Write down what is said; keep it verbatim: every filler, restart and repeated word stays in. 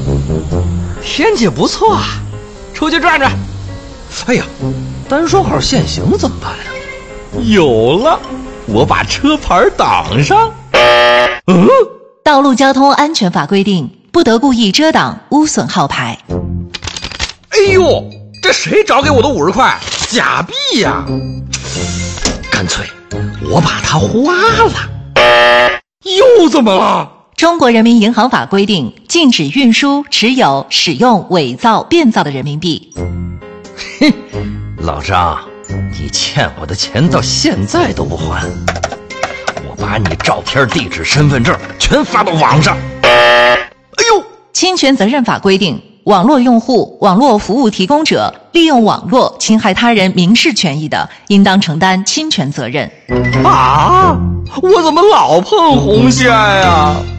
天气不错啊，出去转转。哎呀，单双号限行怎么办呀？有了，我把车牌挡上。嗯， 道路交通安全法规定，不得故意遮挡、污损号牌。 哎呦，这谁找给我的五十块？假币呀！干脆我把它花了。又怎么了？ 中国人民银行法规定，禁止运输、持有、使用伪造、变造的人民币。 哼，老张，你欠我的钱到现在都不还，我把你照片、地址、身份证全发到网上。哎呦， 侵权责任法规定，网络用户、网络服务提供者利用网络侵害他人民事权益的，应当承担侵权责任。 啊，我怎么老碰红线呀？